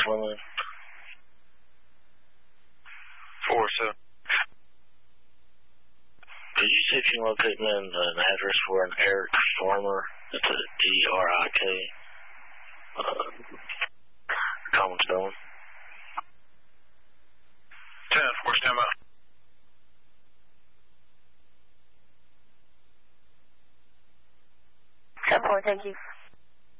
Fleming. 4-7. Could you see if you can locate me an address for an Eric Farmer? It's a D-R-I-K. Common spelling. 10-4, stand by. 10-4, thank you.